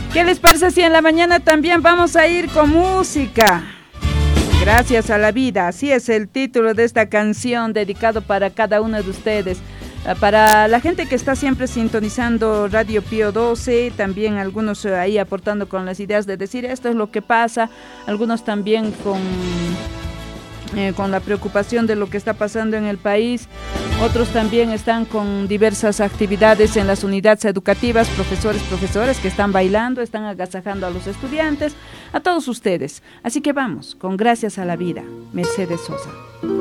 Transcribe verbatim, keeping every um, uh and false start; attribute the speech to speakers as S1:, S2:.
S1: ¿Qué les parece si en la mañana también vamos a ir con música? Gracias a la vida, así es el título de esta canción dedicado para cada uno de ustedes. Para la gente que está siempre sintonizando Radio Pío doce, también algunos ahí aportando con las ideas de decir esto es lo que pasa, algunos también con, eh, con la preocupación de lo que está pasando en el país, otros también están con diversas actividades en las unidades educativas, profesores, profesoras que están bailando, están agasajando a los estudiantes, a todos ustedes. Así que vamos, con Gracias a la Vida, Mercedes Sosa.